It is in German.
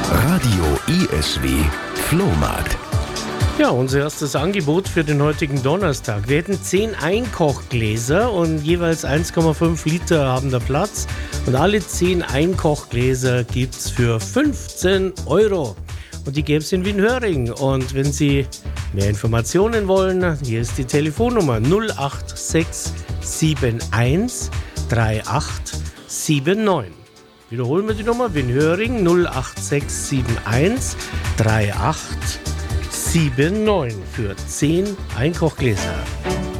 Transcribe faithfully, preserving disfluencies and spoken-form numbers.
Radio I S W Flohmarkt. Ja, unser erstes Angebot für den heutigen Donnerstag. Wir hätten zehn Einkochgläser und jeweils eins Komma fünf Liter haben da Platz. Und alle zehn Einkochgläser gibt es für fünfzehn Euro. Und die gäbe es in Wien-Höring. Und wenn Sie mehr Informationen wollen, hier ist die Telefonnummer null acht sechs sieben eins drei acht sieben neun. Wiederholen wir die Nummer, Wien-Höring null acht sechs sieben eins drei acht sieben neun für zehn Einkochgläser.